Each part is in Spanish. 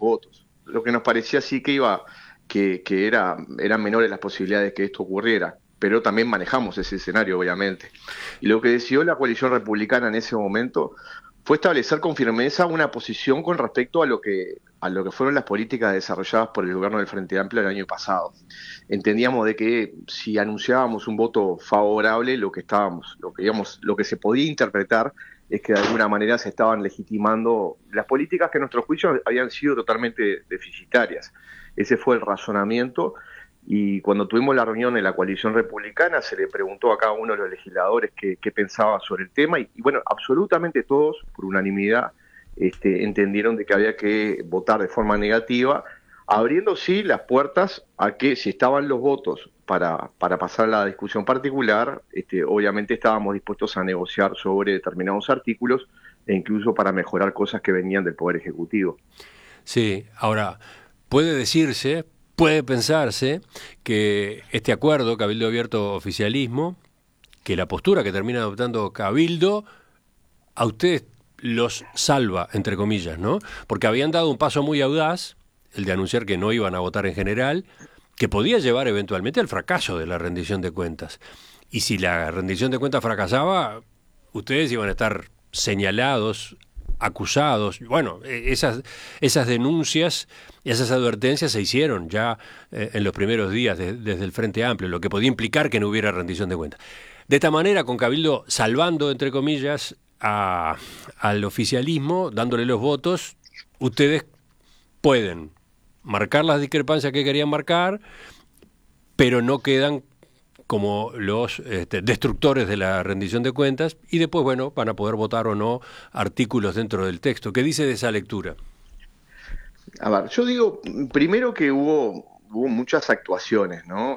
votos. Lo que nos parecía sí que eran menores las posibilidades de que esto ocurriera, pero también manejamos ese escenario, obviamente. Y lo que decidió la coalición republicana en ese momento fue establecer con firmeza una posición con respecto a lo que fueron las políticas desarrolladas por el gobierno del Frente Amplio el año pasado. Entendíamos de que si anunciábamos un voto favorable, lo que se podía interpretar es que de alguna manera se estaban legitimando las políticas que a nuestro juicio habían sido totalmente deficitarias. Ese fue el razonamiento. Y cuando tuvimos la reunión en la coalición republicana, se le preguntó a cada uno de los legisladores qué pensaba sobre el tema, y bueno, absolutamente todos, por unanimidad, entendieron de que había que votar de forma negativa, abriendo sí las puertas a que si estaban los votos para pasar a la discusión particular, obviamente estábamos dispuestos a negociar sobre determinados artículos e incluso para mejorar cosas que venían del Poder Ejecutivo. Sí, ahora, puede pensarse que este acuerdo, Cabildo Abierto Oficialismo, que la postura que termina adoptando Cabildo, a ustedes los salva, entre comillas, ¿no? Porque habían dado un paso muy audaz, el de anunciar que no iban a votar en general, que podía llevar eventualmente al fracaso de la rendición de cuentas. Y si la rendición de cuentas fracasaba, ustedes iban a estar señalados, acusados. Bueno, esas denuncias y esas advertencias se hicieron ya en los primeros días desde el Frente Amplio, lo que podía implicar que no hubiera rendición de cuentas. De esta manera, con Cabildo salvando, entre comillas, al oficialismo, dándole los votos, ustedes pueden marcar las discrepancias que querían marcar, pero no quedan como los destructores de la rendición de cuentas, y después, bueno, van a poder votar o no artículos dentro del texto. ¿Qué dice de esa lectura? A ver, yo digo, primero que hubo muchas actuaciones, ¿no?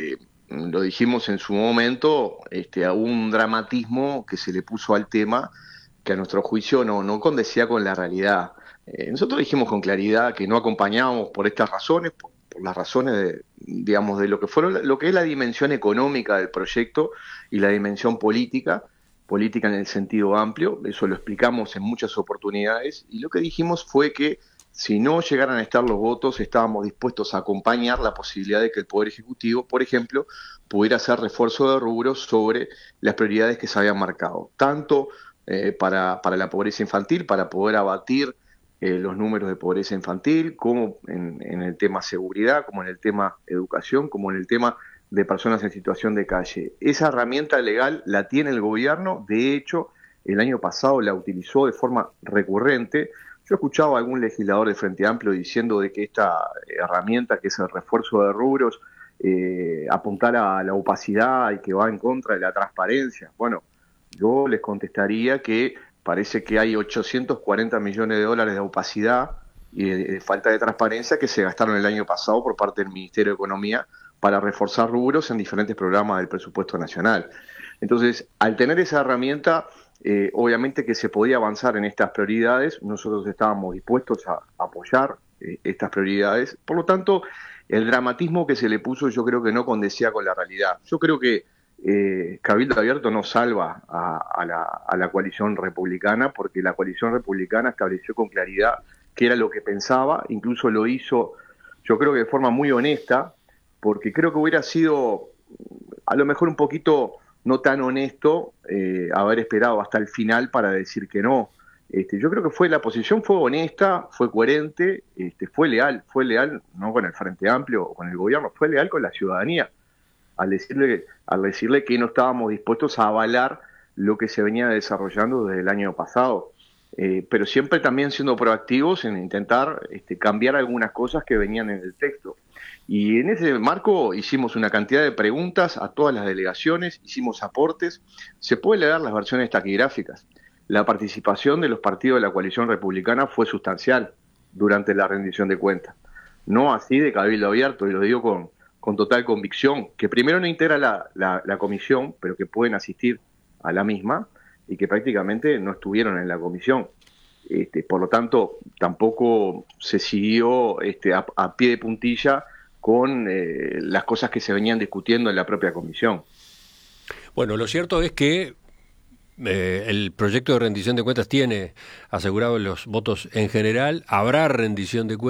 Lo dijimos en su momento, hubo un dramatismo que se le puso al tema que a nuestro juicio no condecía con la realidad. Nosotros dijimos con claridad que no acompañábamos por estas razones, por las razones digamos, de lo que es la dimensión económica del proyecto y la dimensión política en el sentido amplio. Eso lo explicamos en muchas oportunidades, y lo que dijimos fue que si no llegaran a estar los votos, estábamos dispuestos a acompañar la posibilidad de que el Poder Ejecutivo, por ejemplo, pudiera hacer refuerzo de rubros sobre las prioridades que se habían marcado, tanto para la pobreza infantil, para poder abatir los números de pobreza infantil, como en el tema seguridad, como en el tema educación, como en el tema de personas en situación de calle. Esa herramienta legal la tiene el gobierno. De hecho, el año pasado la utilizó de forma recurrente. Yo escuchaba a algún legislador de Frente Amplio diciendo de que esta herramienta, que es el refuerzo de rubros, apuntara a la opacidad y que va en contra de la transparencia. Bueno, yo les contestaría que parece que hay 840 millones de dólares de opacidad y de falta de transparencia que se gastaron el año pasado por parte del Ministerio de Economía para reforzar rubros en diferentes programas del presupuesto nacional. Entonces, al tener esa herramienta, obviamente que se podía avanzar en estas prioridades. Nosotros estábamos dispuestos a apoyar estas prioridades. Por lo tanto, el dramatismo que se le puso yo creo que no condecía con la realidad. Yo creo que Cabildo Abierto no salva a la coalición republicana, porque la coalición republicana estableció con claridad qué era lo que pensaba, incluso lo hizo, yo creo que de forma muy honesta, porque creo que hubiera sido a lo mejor un poquito no tan honesto haber esperado hasta el final para decir que no. Yo creo que la posición fue honesta, fue coherente, fue leal no con el Frente Amplio o con el gobierno, fue leal con la ciudadanía, al decirle que no estábamos dispuestos a avalar lo que se venía desarrollando desde el año pasado, pero siempre también siendo proactivos en intentar cambiar algunas cosas que venían en el texto. Y en ese marco hicimos una cantidad de preguntas a todas las delegaciones, hicimos aportes. Se puede leer las versiones taquigráficas. La participación de los partidos de la coalición republicana fue sustancial durante la rendición de cuentas. No así de Cabildo Abierto, y lo digo con total convicción, que primero no integra la comisión, pero que pueden asistir a la misma, y que prácticamente no estuvieron en la comisión. Por lo tanto, tampoco se siguió a pie de puntilla con las cosas que se venían discutiendo en la propia comisión. Bueno, lo cierto es que el proyecto de rendición de cuentas tiene asegurados los votos en general. Habrá rendición de cuentas.